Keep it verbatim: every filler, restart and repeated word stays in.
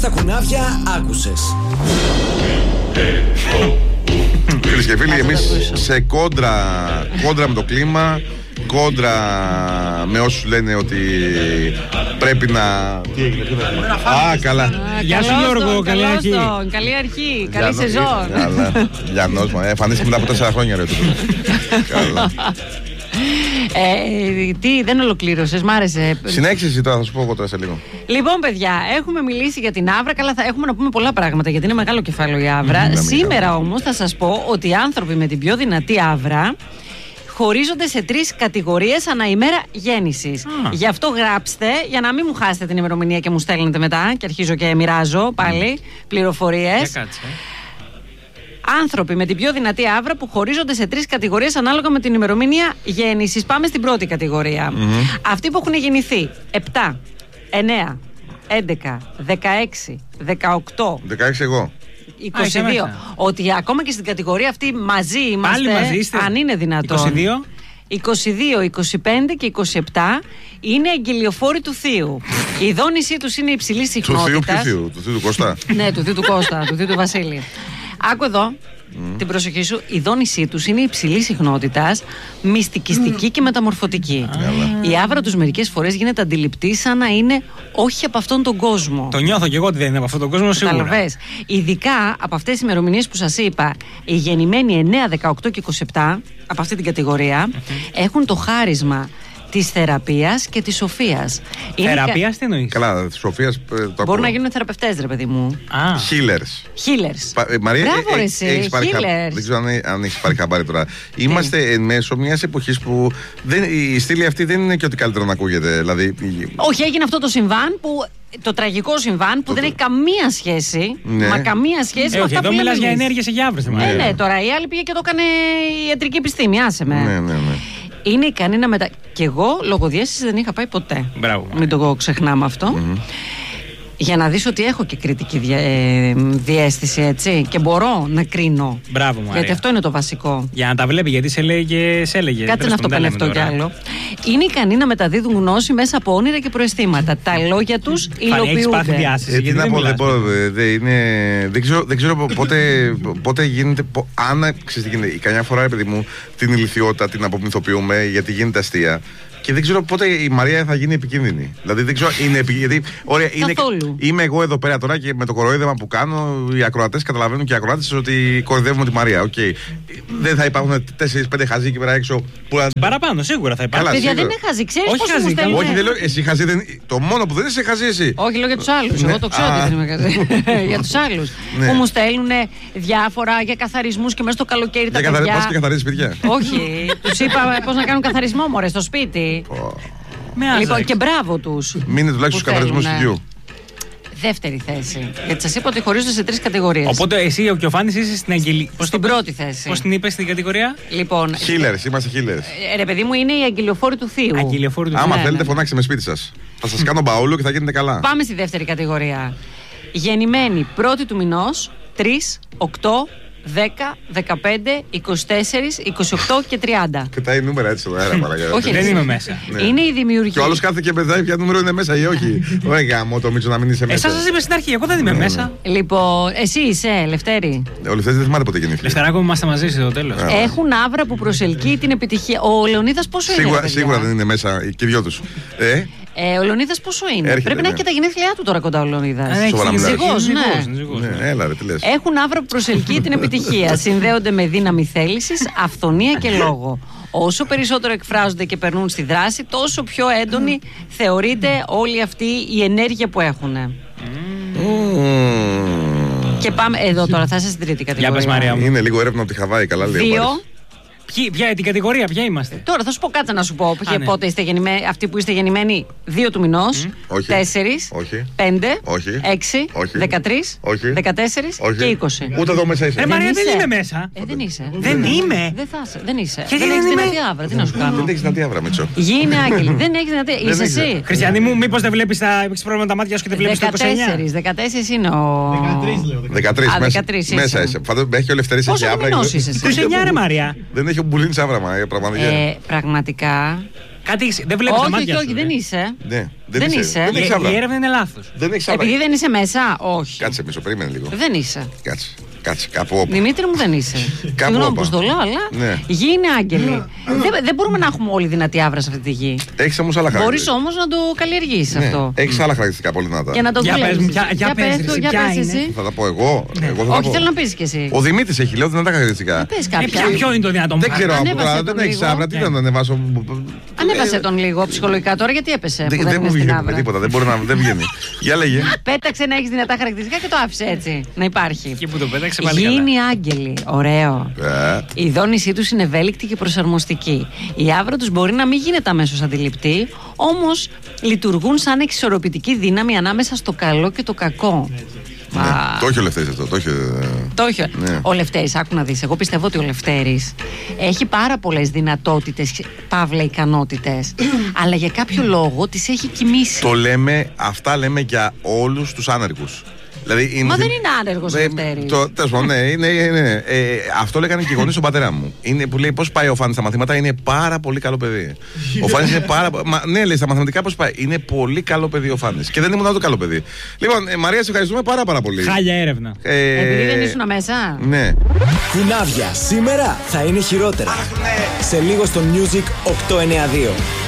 Στα κουνάβια άκουσες. Φίλες και φίλοι, εμείς σε κόντρα, κόντρα με το κλίμα, κόντρα με όσους λένε ότι πρέπει να... Τι έγινε, τι έγινε. Α, καλά. Γεια σου Γιώργο, καλή αρχή. Καλή αρχή, καλή σεζόν. Καλά, Γιάννος, εμφανίστηκε μετά από τέσσερα χρόνια ρε. Καλά. Ε, τι, δεν ολοκλήρωσες, μ' άρεσε. Συνέχισε εσύ τώρα, θα σου πω εγώ τώρα σε λίγο. Λοιπόν, παιδιά, έχουμε μιλήσει για την Αύρα. Καλά, θα έχουμε να πούμε πολλά πράγματα γιατί είναι μεγάλο κεφάλαιο η Αύρα. Mm, Σήμερα όμως θα σας πω ότι οι άνθρωποι με την πιο δυνατή Αύρα χωρίζονται σε τρεις κατηγορίες ανά ημέρα γέννησης. Ah. Γι' αυτό γράψτε, για να μην μου χάσετε την ημερομηνία και μου στέλνετε μετά. Και αρχίζω και μοιράζω πάλι mm. πληροφορίες. Άνθρωποι με την πιο δυνατή Αύρα που χωρίζονται σε τρεις κατηγορίες ανάλογα με την ημερομηνία γέννησης. Πάμε στην πρώτη κατηγορία. Mm-hmm. Αυτοί που έχουν γεννηθεί επτά, εννέα, έντεκα, δεκαέξι, δεκαοκτώ. δεκαέξι εγώ. είκοσι δύο. Α, ότι ακόμα και στην κατηγορία αυτή μαζί είμαστε. Πάλι μαζί είστε. Αν είναι δυνατόν. είκοσι δύο. είκοσι δύο, είκοσι πέντε και είκοσι επτά είναι εγγελιοφόροι του Θείου. Η δόνησή τους είναι υψηλή συχνότητα. Του Θείου, ποιο Θείου, του Θείου του Κώστα. Ναι, του Θείου του Κώστα, του Θείου του Βασίλη. Άκου εδώ. Mm. Την προσοχή σου, η δόνησή τους είναι υψηλή συχνότητας, μυστικιστική mm. και μεταμορφωτική. Mm. Η Αύρα τους μερικές φορές γίνεται αντιληπτή σαν να είναι όχι από αυτόν τον κόσμο. Το νιώθω και εγώ ότι δεν είναι από αυτόν τον κόσμο, σίγουρα. Καταλαβες. Ειδικά από αυτές τις ημερομηνίες που σας είπα, οι γεννημένοι εννέα, δεκαοκτώ και είκοσι επτά, από αυτή την κατηγορία, mm-hmm. έχουν το χάρισμα της θεραπείας και της σοφίας. Θεραπείας τι εννοείς? Καλά, της σοφίας το μπορούν να γίνουν θεραπευτές, ρε παιδί μου. Healers. Healers. Μαρία, μπράβο, ρε, εσύ. Έχεις πάρει χαμπάρι. Δεν ξέρω αν έχεις πάρει χαμπάρι τώρα. Είμαστε εν μέσω μιας εποχής που δεν, η στήλη αυτή δεν είναι και ότι καλύτερο να ακούγεται. Δηλαδή... Όχι, έγινε αυτό το συμβάν που. Το τραγικό συμβάν που το δεν το... έχει καμία σχέση. Ναι. Μα καμία σχέση ε, με όχι, αυτά εδώ που μιλάς για ενέργειες και για αύριο. Ναι, ναι, τώρα η άλλη πήγε και το έκανε η ιατρική επιστήμη. Άσε με. Ναι, ναι, ναι. Είναι ικανή να μετα... Κι εγώ λογοδιέστηση δεν είχα πάει ποτέ. Μπράβο. Μην το ξεχνάμε αυτό. Mm-hmm. Για να δεις ότι έχω και κριτική δια... ε, διαίσθηση, έτσι. Και μπορώ να κρίνω. Μπράβο, Μαρία. Γιατί αυτό είναι το βασικό. Για να τα βλέπει, γιατί σε λέει και σε έλεγε. Κάτσε να αυτοπελευτώ κι άλλο. Είναι ικανοί να μεταδίδουν γνώση μέσα από όνειρα και προαισθήματα. Τα λόγια τους υλοποιούνται. Ε, τι να πω, δεν μπορώ. Δεν ξέρω, δεν ξέρω πότε, πότε γίνεται. Πο, αν ξέρεις τι γίνεται. Καμιά φορά, παιδί μου, την ηλιθιότητα την απομυθοποιούμε γιατί γίνεται αστεία. Και δεν ξέρω πότε η Μαρία θα γίνει επικίνδυνη. Δηλαδή δεν ξέρω, είναι επικίνδυνη. Ωραία, είναι, είμαι εγώ εδώ πέρα τώρα και με το κοροϊδεύμα που κάνω, οι ακροατές καταλαβαίνουν και οι ακροάτες ότι κοροϊδεύουμε τη Μαρία. Okay. Δεν θα υπάρχουν τέσσερις πέντε χαζοί εκεί πέρα έξω που να... Παραπάνω, σίγουρα θα υπάρχουν. Παιδιά, δεν είναι χαζοί, ξέρεις πώς μου στέλνουν. Όχι, δεν λέω, εσύ χαζή δεν... Το μόνο που δεν είσαι χαζή εσύ. Όχι, λέω για τους άλλους. Εγώ το ξέρω ότι δεν είμαι χαζή. Για τους άλλους. Που μου στέλνουν διάφορα για καθαρισμούς και μέσα στο καλοκαίρι τα παιδιά. Πώς και καθαρίζεις παιδιά? Όχι, τους είπα πώς να κάνουν καθαρισμό, μωρέ, στο σπίτι. Λοιπόν, και μπράβο τους. Μείνε τουλάχιστον στους καθαρισμούς σπιτιού. Δεύτερη θέση. Γιατί σας είπα ότι χωρίζονται σε τρεις κατηγορίες. Οπότε εσύ και ο Φάνης είσαι στην αγγελική. Στην πρώτη θέση. Πώς την είπες στην κατηγορία? Λοιπόν. Healers, είμαστε healers. Ε, ρε παιδί μου, είναι οι αγγελιοφόροι του Θείου. Αγγελιοφόροι του Θείου. Άμα ναι, θέλετε, ναι, φωνάξτε με σπίτι σας. Θα σας κάνω μπαούλο και θα γίνετε καλά. Πάμε στη δεύτερη κατηγορία. Γεννημένοι πρώτη του μηνός, τρεις, οκτώ, δέκα, δεκαπέντε, είκοσι τέσσερα, είκοσι οκτώ και τριάντα. Κοιτάει νούμερα έτσι εδώ, αέρα παρακαλώ. Όχι, δεν είμαι μέσα. Ναι. Είναι η δημιουργία. Και ο άλλος κάθεται και πετάει ποια νούμερο είναι μέσα ή όχι. Ωραία, γάμο το Μίτσο να μην είσαι μέσα. Εσάς σας είπε στην αρχή, εγώ δεν είμαι μέσα. Λοιπόν, εσύ είσαι, Λευτέρη. Ο Λευτέρης δεν θυμάται ποτέ γεννήθηκε. Λευταράκο μου, είμαστε μαζί στο τέλος. Έχουν Αύρα που προσελκύει την επιτυχία. Ο Λεωνίδας πόσο είναι? Σίγουρα δεν είναι μέσα και οι δυο τους. Ε? Ε, ο Λεωνίδας πόσο είναι? Έρχεται, πρέπει ναι, να έχει και τα γενέθλιά του τώρα κοντά ο Λεωνίδας. Ζυγός, ναι. ναι. Έλα, ρε, τι λες. Έχουν Αύρα που προσελκύει την επιτυχία. Συνδέονται με δύναμη θέλησης, αυθονία και λόγο. Όσο περισσότερο εκφράζονται και περνούν στη δράση, τόσο πιο έντονη θεωρείται όλη αυτή η ενέργεια που έχουν. Mm. Και πάμε εδώ τώρα, θα είσαι στην τρίτη κατηγορία. Είναι λίγο έρευνα από τη Χαβάη, καλά λέει. Δύο. Ποια την κατηγορία, ποια είμαστε? Τώρα θα σου πω κάτι να σου πω. Α, ναι. Πότε είστε γεννημένοι, αυτοί που είστε γεννημένοι δύο του μηνός, mm. τέσσερις, όχι. πέντε, όχι. έξι, όχι. δεκατρείς, όχι. δεκατέσσερις όχι. και είκοσι. Ούτε εδώ μέσα είσαι. Ε, Μαρία, δεν είμαι μέσα. Ε, δεν είσαι. Δεν είμαι. Δεν θα είσαι. Δεν είσαι. Και δεν δεν έχεις είμαι. δυνατή Αύρα. Τι να σου κάνω. Δεν έχεις δυνατή Αύρα, Μίτσο. Γη είναι άγγελη. Δεν έχεις δυνατή. Είσαι εσύ. Χριστιανή μου, μήπως δεν βλέπεις τα πρόβλημα τα μάτια σου και δεν βλέπεις το είκοσι εννιά. δεκατέσσερις είναι ο. δεκατρείς μέσα είσαι. Έχει ο Λευτέρης έχει Αύρα. Πόσο είσαι? είκοσι εννιά ρε Μαρία. Δεν έχει ο Μπουλίνης Αύρα, πραγματικά. Ε, πραγματικά. Κάτι δεν βλέπει τα μάτια. Όχι, όχι, δεν είσαι. Ναι, δεν είσαι. Η έρευνα είναι λάθος. Επειδή δεν είσαι μέσα, όχι. Κάτσε μισό, περίμενε λίγο. Δεν είσαι. Κάτσε. Κάτσε, κάπου όπου. Δημήτρη μου, δεν είσαι. Συγγνώμη που στο λέω, αλλά ναι. Γη είναι άγγελοι. δεν, δεν μπορούμε να έχουμε όλη δυνατή άβρα σε αυτή τη γη. Έχεις όμως άλλα χαρακτηριστικά. Μπορείς όμως να το καλλιεργήσεις ναι. αυτό. Έχεις άλλα χαρακτηριστικά πολύ δυνατά. Για να το δουλεύεις. Για, για πες, πες, για πες εσύ. Θα τα πω εγώ. Ναι. εγώ θα Όχι, πω. θέλω να πεις και εσύ. Ο Δημήτρης έχει λέω δυνατά χαρακτηριστικά. Πες κάποια. Ε, ποιο είναι το δυνατό. Δεν ξέρω από τώρα, δεν έχεις άβρα. Τι να ανεβάσω. Ανέβασε τον λίγο ψυχολογικά τώρα, γιατί έπεσε. Δεν μου βγαίνει με τίποτα. Δεν βγαίνει. Για λέγε. Πέταξε να έχεις δυνατά χαρακτηριστικά και το άφησε έτσι να υπάρχει. Και που το πέταξε πάλι καλά. Γίνει άγγελοι. Ωραίο. Η δόνησή τους είναι ευέλικτη και προσαρμοστική. Η άβρα τους μπορεί να μην γίνεται αμέσως αντιληπτή, όμως λειτουργούν σαν εξισορροπητική δύναμη ανάμεσα στο καλό και το κακό. Ναι, το έχει ο Λευτέρης αυτό. Το έχει. Το έχει. Ναι. Ο Λευτέρης, άκου να δεις. Εγώ πιστεύω ότι ο Λευτέρης έχει πάρα πολλές δυνατότητες, παύλα ικανότητες, αλλά για κάποιο λόγο τις έχει κοιμήσει. Το λέμε, αυτά λέμε για όλους τους άνεργους. Δηλαδή είναι Μα θυ... δεν είναι άνεργος ο Λευτέρης. Τέλος πάντων, ναι, είναι, είναι, ε, αυτό λέγανε και οι γονείς του πατέρα μου. Είναι, που λέει πώς πάει ο Φάνης στα μαθήματα, είναι πάρα πολύ καλό παιδί. Ο Φάνης είναι πάρα Μα, ναι, λέει στα μαθηματικά πώς πάει. Είναι πολύ καλό παιδί ο Φάνης. Και δεν ήμουν άλλο καλό παιδί. Λοιπόν, ε, Μαρία, σε ευχαριστούμε πάρα, πάρα πολύ. Χάλια έρευνα. Ε, Επειδή δεν ήσουν μέσα. Ναι. Κουνάβια σήμερα θα είναι χειρότερα. Αχ, ναι. Σε λίγο στο Music οκτακόσια ενενήντα δύο.